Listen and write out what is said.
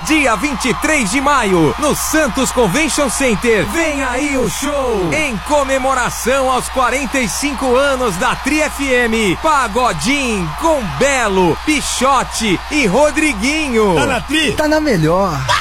dia 23 de maio, no Santos Convention Center. Vem aí o show! Em comemoração aos 45 anos da Tri FM, Pagodinho com Belo, Pichote e Rodriguinho. Tá na Tri? Tá na melhor.